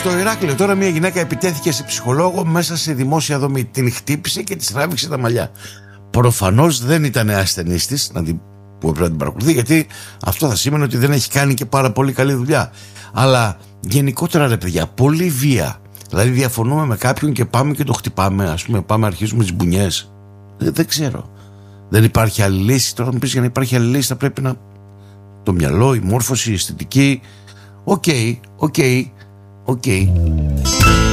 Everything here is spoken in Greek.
Στο Ηράκλειο τώρα μια γυναίκα επιτέθηκε σε ψυχολόγο μέσα σε δημόσια δομή. Την χτύπησε και της τράβηξε τα μαλλιά. Προφανώς δεν ήταν ασθενής της που έπρεπε να την παρακολουθεί, γιατί αυτό θα σήμαινε ότι δεν έχει κάνει και πάρα πολύ καλή δουλειά. Αλλά γενικότερα, ρε παιδιά, πολύ βία. Δηλαδή διαφωνούμε με κάποιον και πάμε και το χτυπάμε. Ας πούμε, αρχίζουμε τις μπουνιές. Δεν ξέρω. Δεν υπάρχει άλλη λύση. Τώρα μου πεις, για να υπάρχει άλλη λύση θα πρέπει να... το μυαλό, η μόρφωση, η αισθητική. Οκ.